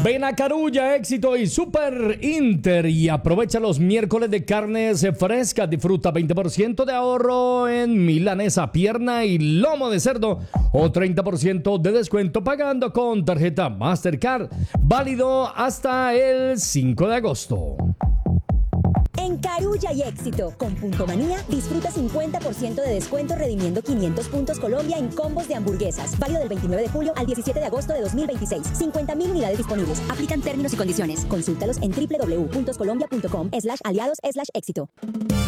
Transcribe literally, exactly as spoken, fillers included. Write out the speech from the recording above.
Ven a Carulla, Éxito y Super Inter y aprovecha los miércoles de carnes frescas. Disfruta veinte por ciento de ahorro en milanesa, pierna y lomo de cerdo o treinta por ciento de descuento pagando con tarjeta Mastercard. Válido hasta el cinco de agosto. En Carulla y Éxito, con Punto Manía, disfruta cincuenta por ciento de descuento redimiendo quinientos puntos Colombia en combos de hamburguesas. Válido del veintinueve de julio al diecisiete de agosto de dos mil veintiséis. cincuenta mil unidades disponibles. Aplican términos y condiciones. Consúltalos en w w w punto colombia punto com slash aliados slash éxito.